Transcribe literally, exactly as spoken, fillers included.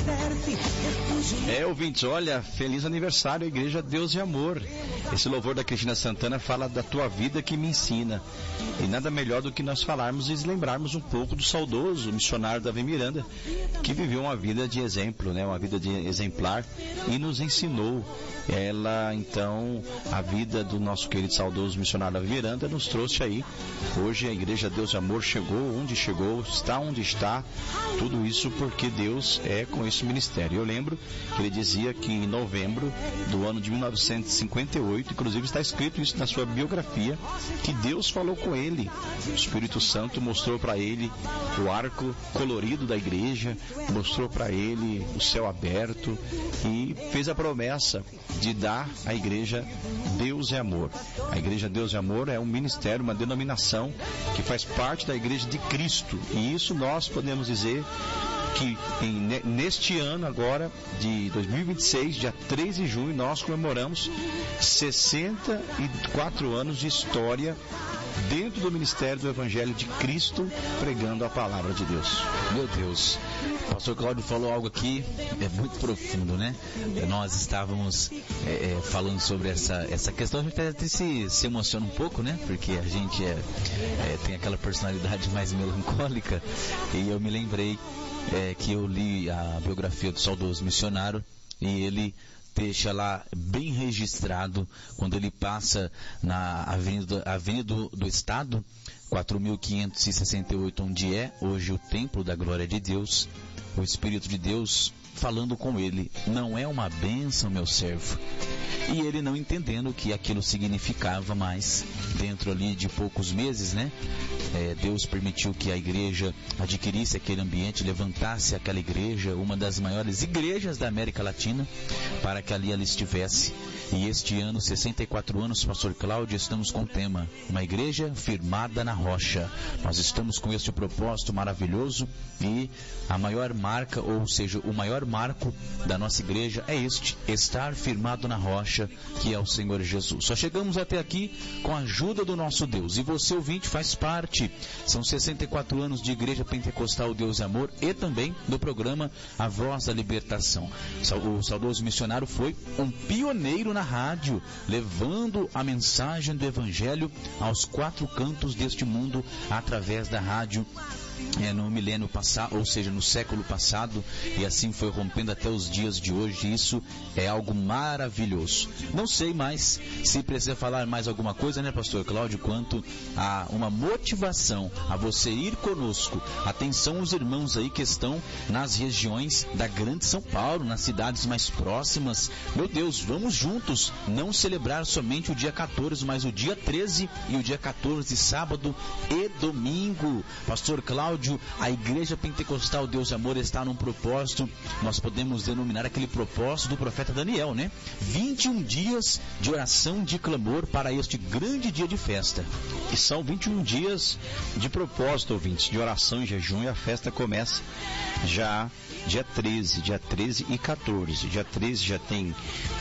É, ouvintes, olha, feliz aniversário, Igreja Deus e Amor. Esse louvor da Cristina Santana fala da tua vida que me ensina. E nada melhor do que nós falarmos e lembrarmos um pouco do saudoso missionário Davi Miranda, que viveu uma vida de exemplo, né? Uma vida de exemplar e nos ensinou. Ela, então, a vida do nosso querido saudoso missionário Davi Miranda nos trouxe aí. Hoje a Igreja Deus e Amor chegou onde chegou, está onde está. Tudo isso porque Deus é com esse ministério. Eu lembro que ele dizia que em novembro do ano de mil novecentos e cinquenta e oito, inclusive está escrito isso na sua biografia, que Deus falou com ele. O Espírito Santo mostrou para ele o arco colorido da igreja, mostrou para ele o céu aberto e fez a promessa de dar à igreja Deus é Amor. A Igreja Deus é Amor é um ministério, uma denominação que faz parte da Igreja de Cristo. E isso nós podemos dizer que em, neste ano agora, de dois mil e vinte e seis, dia três de junho, nós comemoramos sessenta e quatro anos de história dentro do ministério do Evangelho de Cristo, pregando a palavra de Deus. Meu Deus, o pastor Cláudio falou algo aqui, é muito profundo, né? Nós estávamos é, é, falando sobre essa, essa questão, a gente até se, se emociona um pouco, né? Porque a gente é, é, tem aquela personalidade mais melancólica, e eu me lembrei é, que eu li a biografia do saudoso missionário, e ele deixa lá bem registrado, quando ele passa na Avenida, Avenida do, do Estado, quatro mil quinhentos e sessenta e oito, onde é hoje o Templo da Glória de Deus, o Espírito de Deus falando com ele: não é uma bênção, meu servo? E ele não entendendo o que aquilo significava, mas dentro ali de poucos meses, né? É, Deus permitiu que a igreja adquirisse aquele ambiente, levantasse aquela igreja, uma das maiores igrejas da América Latina, para que ali ela estivesse. E este ano, sessenta e quatro anos, pastor Cláudio, estamos com o tema: uma igreja firmada na rocha. Nós estamos com este propósito maravilhoso, e a maior marca, ou seja, o maior marco da nossa igreja é este: estar firmado na rocha, que é o Senhor Jesus. Só chegamos até aqui com a ajuda do nosso Deus, e você, ouvinte, faz parte. São sessenta e quatro anos de Igreja Pentecostal Deus e Amor, e também do programa A Voz da Libertação. O saudoso missionário foi um pioneiro na rádio, levando a mensagem do Evangelho aos quatro cantos deste mundo, através da rádio. É, no milênio passado, ou seja, no século passado, e assim foi rompendo até os dias de hoje. Isso é algo maravilhoso. Não sei mais se precisa falar mais alguma coisa, né, pastor Cláudio, quanto a uma motivação a você ir conosco. Atenção os irmãos aí que estão nas regiões da Grande São Paulo, nas cidades mais próximas. Meu Deus, vamos juntos, não celebrar somente o dia quatorze, mas o dia treze e o dia quatorze, sábado e domingo. Pastor Cláudio, a Igreja Pentecostal Deus e Amor está num propósito, nós podemos denominar aquele propósito do profeta Daniel, né? vinte e um dias de oração, de clamor para este grande dia de festa. E são vinte e um dias de propósito, ouvintes, de oração e jejum, e a festa começa já dia treze, dia treze e quatorze. Dia treze já tem